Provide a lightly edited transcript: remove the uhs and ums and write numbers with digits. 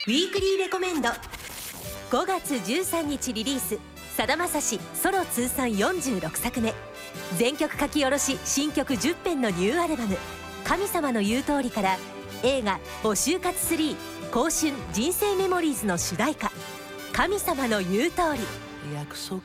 ウィークリーレコメンド。5月13日リリース、さだまさしソロ通算46作目、全曲書き下ろし新曲10編のニューアルバム「神様の言う通り」から映画「お就活3香春人生メモリーズ」の主題歌「神様の言う通り」。 約束